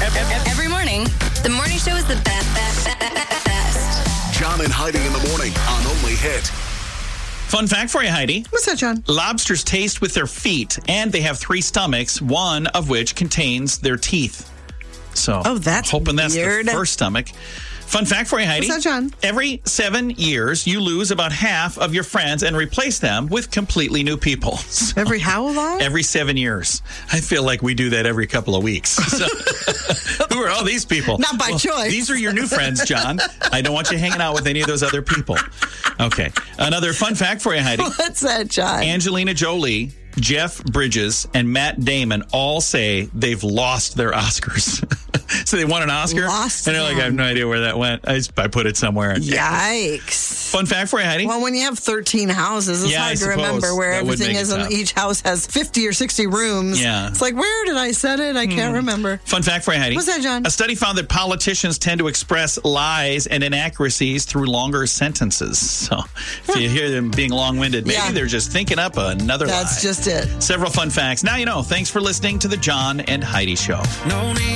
Every morning, the morning show is the best. John and Heidi in the morning on Only Hit. Fun fact for you, Heidi. What's that, John? Lobsters taste with their feet, and they have 3 stomachs, one of which contains their teeth. So, that's hoping that's weird. the first stomach. Fun fact for you, Heidi. What's that, John? Every 7 years, you lose about half of your friends and replace them with completely new people. So, Every how long? every 7 years. I feel like we do that every couple of weeks. So, who are all these people? Not by choice. These are your new friends, John. I don't want you hanging out with any of those other people. Okay. Another fun fact for you, Heidi. What's that, John? Angelina Jolie, Jeff Bridges, and Matt Damon all say they've lost their Oscars. So they won an Oscar, Lost and they're like, I have no idea where that went. I put it somewhere. Yikes. Fun fact for you, Heidi. Well, when you have 13 houses, it's Yeah, I hard to suppose. remember where That would everything make it is, and tough. each house has 50 or 60 rooms. Yeah. It's like, where did I set it? I can't remember. Fun fact for you, Heidi. What's that, John? A study found that politicians tend to express lies and inaccuracies through longer sentences. So if you hear them being long-winded, maybe Yeah. they're just thinking up another lie. That's just it. Several fun facts. Now you know. Thanks for listening to the John and Heidi Show.